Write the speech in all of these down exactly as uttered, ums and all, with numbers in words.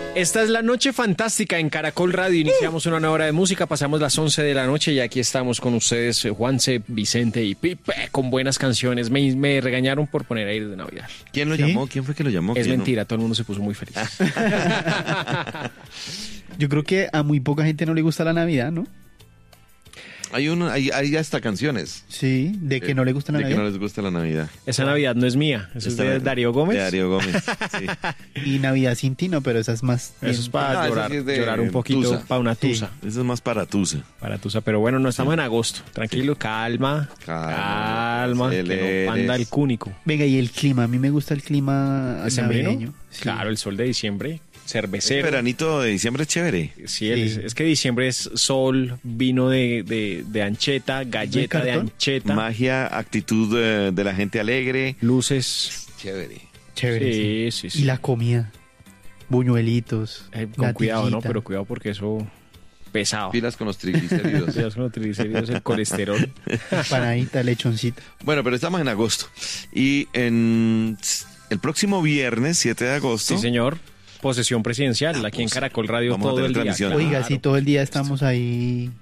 Esta es la noche fantástica en Caracol Radio. Iniciamos una nueva hora de música, pasamos las once de la noche y aquí estamos con ustedes, Juanse, Vicente y Pipe, con buenas canciones. Me, me regañaron por poner aires de Navidad. ¿Quién lo ¿Sí? llamó? ¿Quién fue que lo llamó? Es ¿Quién mentira, todo el mundo se puso muy feliz. Yo creo que a muy poca gente no le gusta la Navidad, ¿no? No? Hay, uno, hay, hay hasta canciones. Sí, de que eh, no le gusta la de Navidad. que no les gusta la Navidad. Esa Navidad no es mía, eso Esta es de vez- Darío Gómez. De Darío Gómez, sí. Y Navidad sin ti, no, pero esa es más... Eso es bien- para No, eso llorar, sí es de llorar un poquito, tusa. para una Sí. tusa. Eso es más para Tusa. Para tusa, pero bueno, no estamos en agosto. Tranquilo, calma, Calma, calma, que aceleres. no panda el cúnico. Venga, y el clima, a mí me gusta el clima ¿Decembrino? navideño. Sí. Claro, el sol de diciembre, El cervecero. veranito de diciembre es chévere. Sí, es, Sí. es que diciembre es sol, vino de, de, de ancheta, galleta de cartón? ancheta, Magia, actitud eh, de la gente alegre. luces. Chévere. Chévere, sí. Sí, sí, sí. Y la comida, buñuelitos. Eh, con cuidado, ¿no? natillita. Pero cuidado porque eso pesado. Pilas con los triglicéridos. Cuidado con los triglicéridos, el colesterol. Empanadita, lechoncito. Bueno, pero estamos en agosto. Y en el próximo viernes, siete de agosto. Sí, señor. Posesión presidencial, aquí en Caracol Radio Vamos a todo tener el día. transmisión. Claro. Oiga, sí, todo el día estamos ahí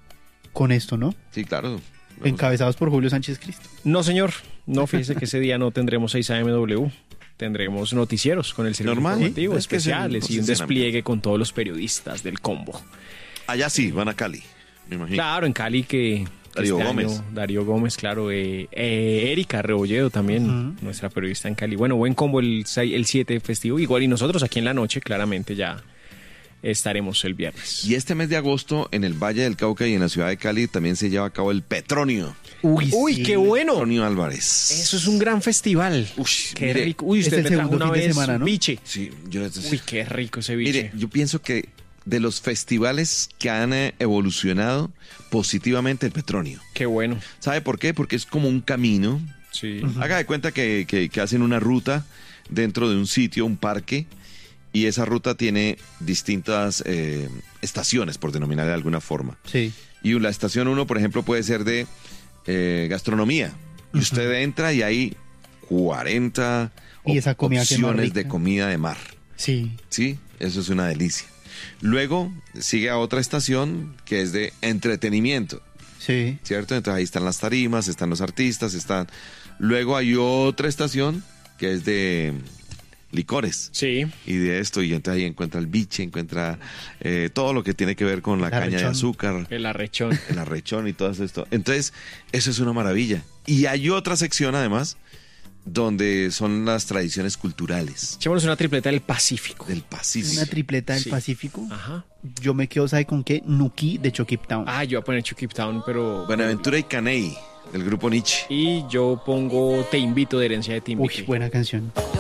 con esto, ¿no? Sí, claro. Encabezados por Julio Sánchez Cristo. No, señor. No, fíjese que ese día no tendremos seis A M W. Tendremos noticieros con el servicio Normal, informativo, ¿sí? Es que es el especiales y un posicionamiento. despliegue con todos los periodistas del combo. Allá sí, van a Cali, me imagino. Claro, en Cali que... que Darío este Gómez. año- Darío Gómez, claro. Eh, eh, Erika Rebolledo también, Ujú. nuestra periodista en Cali. Bueno, buen combo el seis el siete festivo. Igual y nosotros aquí en la noche, claramente ya estaremos el viernes. Y este mes de agosto, en el Valle del Cauca y en la ciudad de Cali, también se lleva a cabo el Petronio. Uy, Uy, sí. qué bueno. Petronio Álvarez. Eso es un gran festival. Ush, Qué mire, rico. Uy, es usted el me trajo segundo una fin de vez semana, ¿no? biche. Sí, yo Uy, qué rico ese biche. Mire, yo pienso que de los festivales que han eh, evolucionado positivamente el Petronio. Qué bueno. ¿Sabe por qué? Porque es como un camino. Sí. Haga de cuenta que, que- que hacen una ruta dentro de un sitio, un parque, y esa ruta tiene distintas eh, estaciones, por denominar de alguna forma. Sí. Y la estación uno, por ejemplo, puede ser de eh, gastronomía. Y usted entra y hay cuarenta Y esa comida que es más opciones de rica. comida de mar. Sí. ¿Sí? Eso es una delicia. Luego sigue a otra estación que es de entretenimiento, Sí. ¿cierto? Entonces ahí están las tarimas, están los artistas, están... Luego hay otra estación que es de licores. Sí. Y de esto, y entonces ahí encuentra el biche, encuentra eh, todo lo que tiene que ver con la El caña de arrechón. azúcar, El arrechón. el arrechón y todo esto. Entonces, eso es una maravilla. Y hay otra sección además donde son las tradiciones culturales Echémonos una tripleta del Pacífico. del Pacífico. Una tripleta del Sí. Pacífico. Ajá. Yo me quedo, ¿sabe con qué? Nuki de Chokip Town. Ah, yo voy a poner Chucky Town, pero... Buenaventura y Caney, del grupo Nietzsche. Y yo pongo Te invito de Herencia de Timbique. Uy, buena canción.